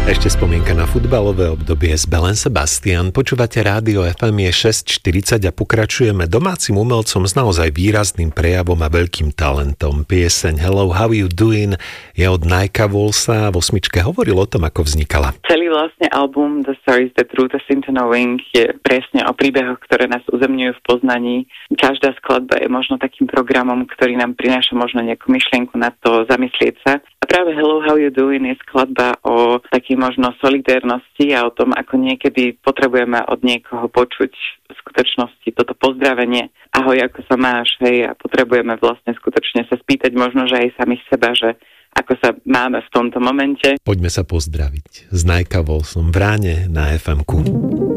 Ešte spomienka na futbalové obdobie z Belen Sebastian. Počúvate rádio FM, je 6:40 a pokračujeme domácim umelcom s naozaj výrazným prejavom a veľkým talentom. Pieseň Hello, how you doing je od Nike Wolsa. V osmičke hovoril o tom, ako vznikala. Celý vlastne album The Stories That Root Us Into Knowing je presne o príbehoch, ktoré nás uzemňujú v poznaní. Každá skladba je možno takým programom, ktorý nám prináša možno nejakú myšlienku na to zamyslieť sa. A práve Hello, how you doing je skladba o takej možno solidárnosti a o tom, ako niekedy potrebujeme od niekoho počuť v skutočnosti toto pozdravenie. Ahoj, ako sa máš, hej, a potrebujeme vlastne skutočne sa spýtať možno, že aj samých seba, že ako sa máme v tomto momente. Poďme sa pozdraviť s Nike Wolsom v ráne na FM-ku.